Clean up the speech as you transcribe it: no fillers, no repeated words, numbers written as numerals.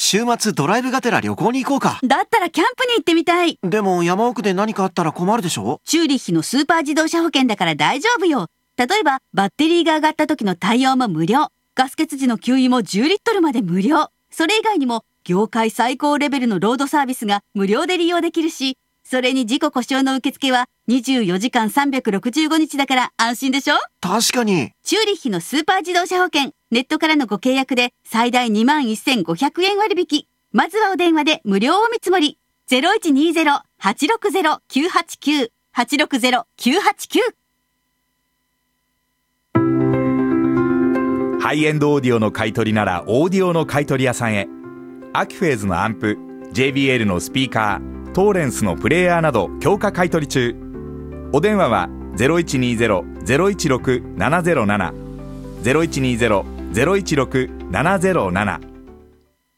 週末ドライブがてら旅行に行こうか。 だったらキャンプに行ってみたい。 でも山奥で何かあったら困るでしょ。 チューリッヒのスーパー自動車保険だから大丈夫よ。例えばバッテリーが上がった時の対応も無料、ガス欠時の給油も10リットルまで無料。それ以外にも業界最高レベルのロードサービスが無料で利用できるし、それに事故故障の受付は24時間365日だから安心でしょ。 確かに。 チューリッヒのスーパー自動車保険、ネットからのご契約で最大21,500円割引。まずはお電話で無料お見積もり。0120-860-989 860-989。 ハイエンドオーディオの買い取りならオーディオの買い取り屋さんへ。アキフェーズのアンプ、 JBL のスピーカー、トーレンスのプレイヤーなど強化買い取り中。お電話は 0120-016-707 0120-016-707